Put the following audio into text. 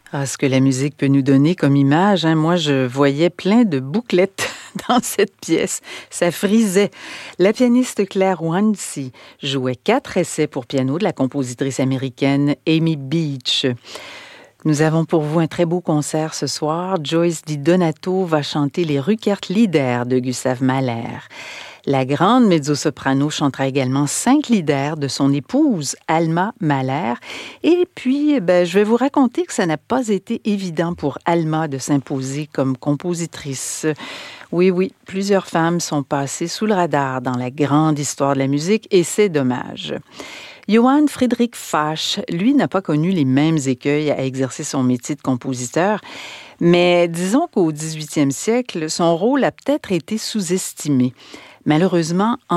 Ah, ce que la musique peut nous donner comme image, hein. Moi, je voyais plein de bouclettes dans cette pièce. Ça frisait. La pianiste Claire Wansi jouait 4 essais pour piano de la compositrice américaine Amy Beach. Nous avons pour vous un très beau concert ce soir. Joyce Di Donato va chanter les Rückert-Lieder de Gustav Mahler. La grande mezzo-soprano chantera également 5 lieder de son épouse, Alma Mahler. Et puis, je vais vous raconter que ça n'a pas été évident pour Alma de s'imposer comme compositrice. Oui, plusieurs femmes sont passées sous le radar dans la grande histoire de la musique et c'est dommage. Johann Friedrich Fasch, lui, n'a pas connu les mêmes écueils à exercer son métier de compositeur, mais disons qu'au 18e siècle, son rôle a peut-être été sous-estimé. Malheureusement,